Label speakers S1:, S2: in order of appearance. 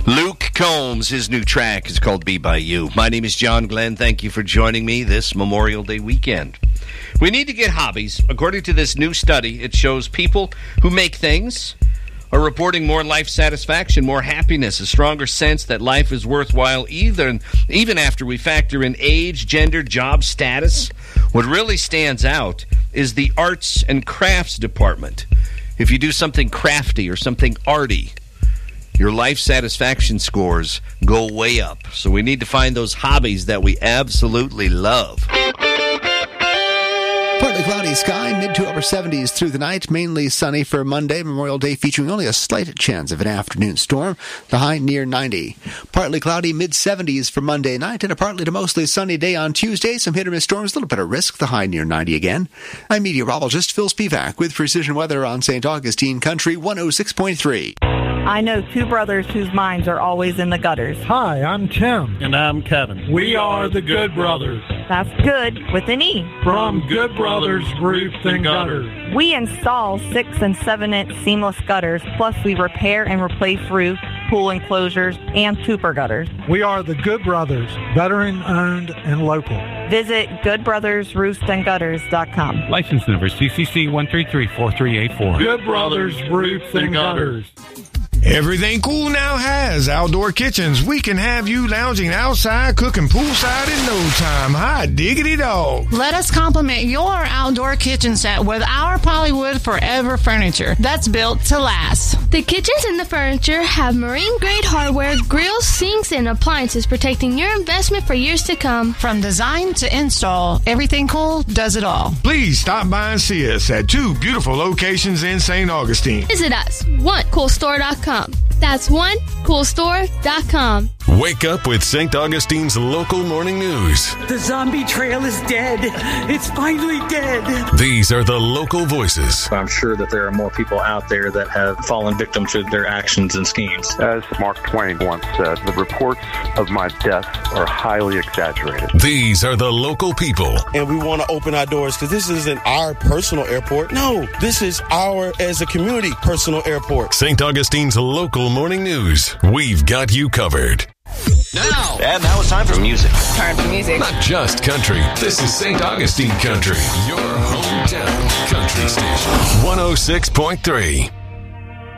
S1: Luke Combs, his new track is called Be By You. My name is John Glenn. Thank you for joining me this Memorial Day weekend. We need to get hobbies. According to this new study, it shows people who make things are reporting more life satisfaction, more happiness, a stronger sense that life is worthwhile even after we factor in age, gender, job status. What really stands out is the arts and crafts department. If you do something crafty or something arty, your life satisfaction scores go way up. So we need to find those hobbies that we absolutely love.
S2: Partly cloudy sky, mid to upper 70s through the night. Mainly sunny for Monday, Memorial Day, featuring only a slight chance of an afternoon storm. The high near 90. Partly cloudy, mid 70s for Monday night, and a partly to mostly sunny day on Tuesday. Some hit or miss storms, a little bit of risk. The high near 90 again. I'm meteorologist Phil Spivak with Precision Weather on St. Augustine Country 106.3.
S3: I know two brothers whose minds are always in the gutters.
S4: Hi, I'm Tim.
S5: And I'm Kevin.
S4: We are the Good Brothers.
S3: That's good with an E.
S4: From Good Brothers Roof and Gutters.
S3: We install 6 and 7-inch seamless gutters, plus we repair and replace roofs, pool enclosures, and super gutters.
S4: We are the Good Brothers, veteran-owned and local.
S3: Visit goodbrothersroofsandgutters.com.
S6: License number CCC 1334384.
S4: Good Brothers Roof and Gutters.
S7: Everything Cool now has outdoor kitchens. We can have you lounging outside, cooking poolside in no time. Hot diggity dog.
S8: Let us complement your outdoor kitchen set with our Polywood Forever furniture that's built to last.
S9: The kitchens and the furniture have marine-grade hardware, grills, sinks, and appliances protecting your investment for years to come.
S8: From design to install, Everything Cool does it all.
S7: Please stop by and see us at 2 beautiful locations in St. Augustine.
S9: Visit us, onecoolstore.com. That's onecoolstore.com.
S10: Wake up with St. Augustine's local morning news.
S11: The zombie trail is dead. It's finally dead.
S10: These are the local voices.
S12: I'm sure that there are more people out there that have fallen victim to their actions and schemes.
S13: As Mark Twain once said, the reports of my death are highly exaggerated.
S10: These are the local people.
S14: And we want to open our doors because this isn't our personal airport. No, this is our, as a community, personal airport.
S10: St. Augustine's local morning news. We've got you covered.
S1: Now it's time for music.
S15: Time for music.
S10: Not just country. This is St. Augustine Country, your hometown country station. 106.3.